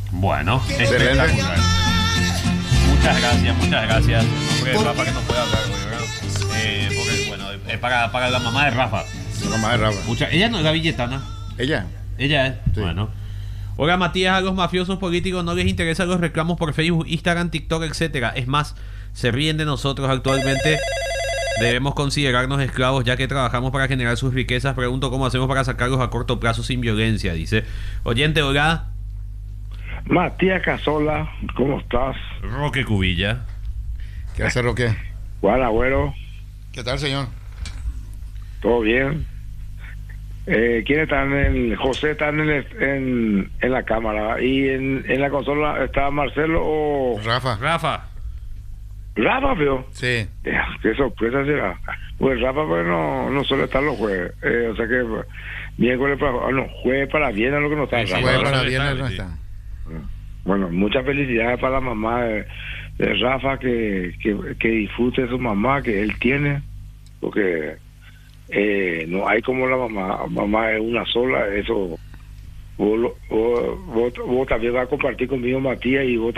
Bueno, espectacular. Muchas gracias, muchas gracias. Porque Rafa que no puede hablar hoy, ¿verdad? Porque, bueno, para la mamá de Rafa. La mamá de Rafa. Ella no es gavilletana. ¿Ella? Ella es. Sí. Bueno. Oiga, Matías, a los mafiosos políticos no les interesan los reclamos por Facebook, Instagram, TikTok, etcétera. Es más, se ríen de nosotros actualmente. Debemos considerarnos esclavos ya que trabajamos para generar sus riquezas. Pregunto cómo hacemos para sacarlos a corto plazo sin violencia, dice. Oyente, hola. Matías Casola, ¿cómo estás? Roque Cubilla. ¿Qué hace Roque? Juan Agüero, ¿Qué tal, señor? ¿todo bien? ¿Quién está José está en la cámara? ¿Y en la consola está Marcelo o Rafa. Rafa. Rafa, veo? Sí. Qué sorpresa será. Pues Rafa pues no suele estar los jueves. O sea que miércoles para... no, jueves para viernes lo que no está. Sí, Rafa. Juega bueno, para sí, viernes, no sí. está. Bueno, muchas felicidades para la mamá de Rafa, que disfrute de su mamá que él tiene, porque no hay como la mamá es una sola, eso vos también vas a compartir conmigo, Matías, y vos